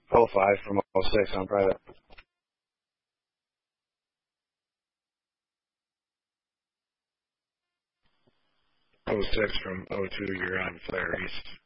oh 05 from oh 06 on private. 06 from 02, you're on Flare East.